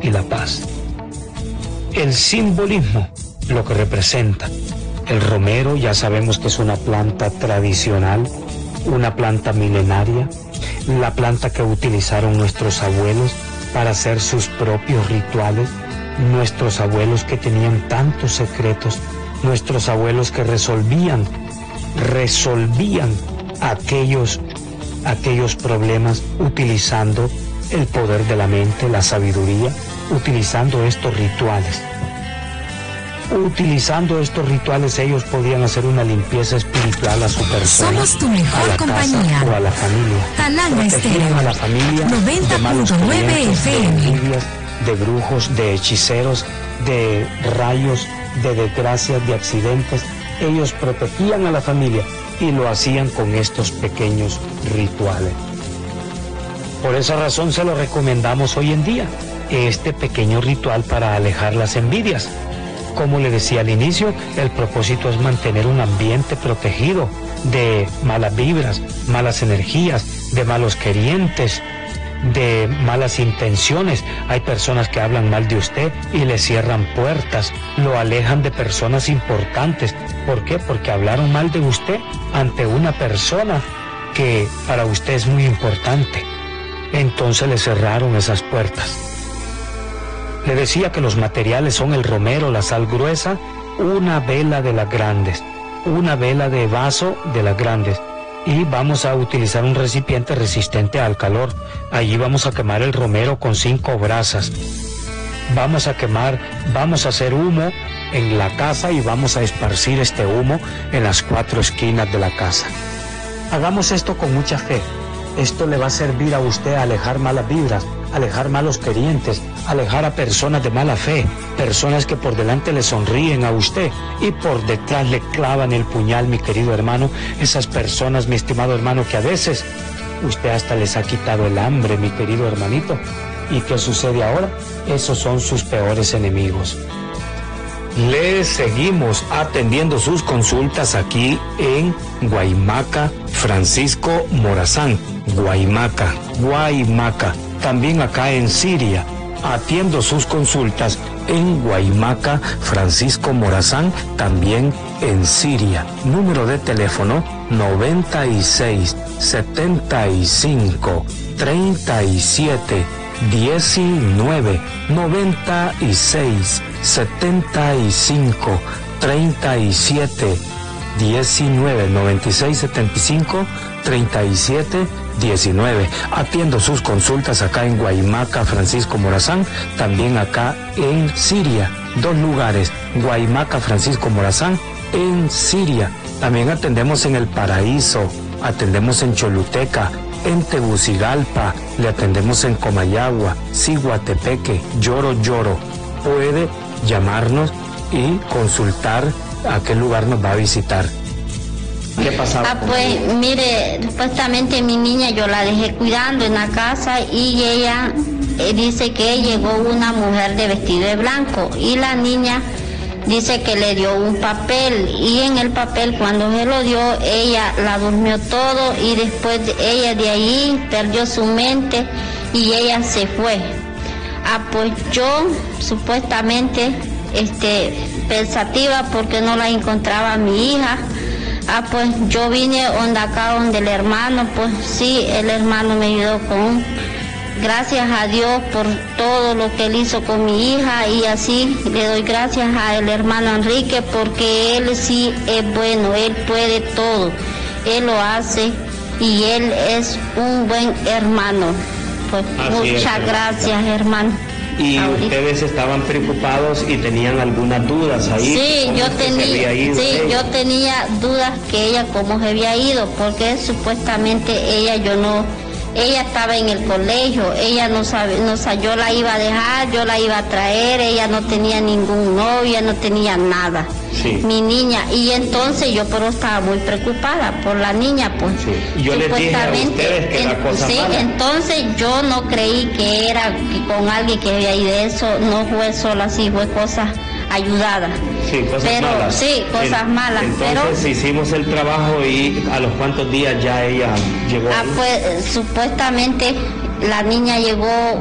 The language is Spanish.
y la paz. El simbolismo, lo que representa. El romero ya sabemos que es una planta tradicional, una planta milenaria, la planta que utilizaron nuestros abuelos para hacer sus propios rituales, nuestros abuelos que tenían tantos secretos, nuestros abuelos que resolvían aquellos problemas utilizando el poder de la mente, la sabiduría, utilizando estos rituales. Utilizando estos rituales ellos podían hacer una limpieza espiritual a su persona, somos tu mejor a la compañía. casa o a la familia. Talana Protegían Estéreo, a la familia 90.9 de malos clientes, de FM. envidias, de brujos, de hechiceros, de rayos, de desgracias, de accidentes. Ellos protegían a la familia y lo hacían con estos pequeños rituales. Por esa razón se lo recomendamos hoy en día, este pequeño ritual para alejar las envidias. Como le decía al inicio, el propósito es mantener un ambiente protegido de malas vibras, malas energías, de malos querientes, de malas intenciones. Hay personas que hablan mal de usted y le cierran puertas, lo alejan de personas importantes. ¿Por qué? Porque hablaron mal de usted ante una persona que para usted es muy importante. Entonces le cerraron esas puertas. Le decía que los materiales son el romero, la sal gruesa, una vela de las grandes, una vela de vaso de las grandes. Y vamos a utilizar un recipiente resistente al calor. Allí vamos a quemar el romero con 5 brasas. Vamos a hacer humo en la casa y vamos a esparcir este humo en las 4 esquinas de la casa. Hagamos esto con mucha fe. Esto le va a servir a usted a alejar malas vibras, alejar malos querientes, alejar a personas de mala fe, personas que por delante le sonríen a usted y por detrás le clavan el puñal, mi querido hermano. Esas personas, mi estimado hermano, que a veces usted hasta les ha quitado el hambre, mi querido hermanito. ¿Y qué sucede ahora? Esos son sus peores enemigos. Le seguimos atendiendo sus consultas aquí en Guaymaca, Francisco Morazán. Guaymaca. También acá en Siria. Atiendo sus consultas en Guaymaca, Francisco Morazán, también en Siria. Número de teléfono 96 75 37 19 96 75 37 19 96 75 37 19. Atiendo sus consultas acá en Guaymaca, Francisco Morazán, también acá en Siria. 2 lugares, Guaymaca, Francisco Morazán, en Siria. También atendemos en El Paraíso, atendemos en Choluteca, en Tegucigalpa, le atendemos en Comayagua, Ciguatepeque, Lloro. Puede llamarnos y consultar a qué lugar nos va a visitar. ¿Qué pasaba? Pues mire, supuestamente mi niña yo la dejé cuidando en la casa y ella dice que llegó una mujer de vestido de blanco y la niña dice que le dio un papel y en el papel cuando se lo dio ella la durmió todo y después ella de ahí perdió su mente y ella se fue. Pues yo supuestamente pensativa porque no la encontraba a mi hija. Pues yo vine acá donde el hermano, pues sí, el hermano me ayudó gracias a Dios por todo lo que él hizo con mi hija y así le doy gracias al hermano Enrique porque él sí es bueno, él puede todo, él lo hace y él es un buen hermano. Pues muchas gracias, hermano. ¿Y ustedes estaban preocupados y tenían algunas dudas ahí? Sí, yo tenía dudas que ella cómo se había ido, porque supuestamente ella estaba en el colegio, ella no sabe, yo la iba a dejar, yo la iba a traer, ella no tenía ningún novio, no tenía nada. Sí. Mi niña, y entonces yo pero estaba muy preocupada por la niña, pues. Sí. Yo les dije a ustedes que la cosa sí, mala. Entonces yo no creí que era con alguien que había ido de eso, no fue solo así, fue cosas ayudadas. Sí, cosas malas. Sí, cosas malas. Entonces hicimos el trabajo y a los cuantos días ya ella llegó. Pues supuestamente la niña llegó